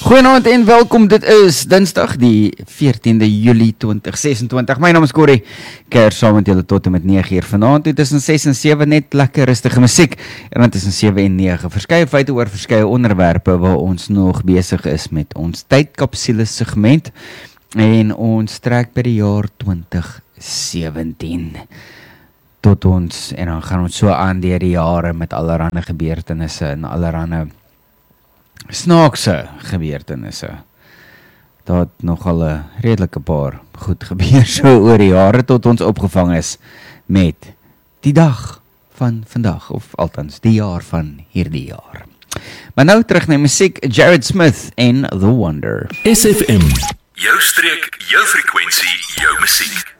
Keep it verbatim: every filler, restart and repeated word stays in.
Goeienaand en welkom, dit is Dinsdag die veertiende Julie twintig sesentwintig. My naam is Corrie, keer saam met julle tot en met nege uur vanaand. Dit is in ses en sewe net lekker rustige musiek. En dit is in sewe en nege verskeie feite oor verskeie onderwerpe waar ons nog besig is met ons tydkapsule segment. En ons trek by die jaar twintig sewentien. Tot ons, en dan gaan ons so aan deur die jare met allerhande gebeurtenisse en allerhande snaakse gebeurtenisse. Daar het nogal 'n redelike paar goed gebeur so oor die jare tot ons opgevang is met die dag van vandag, of althans die jaar van hierdie jaar. Maar nou terug na musiek, Jared Smith en The Wonder. S F M, jou streek, jou frekwensie, jou musiek.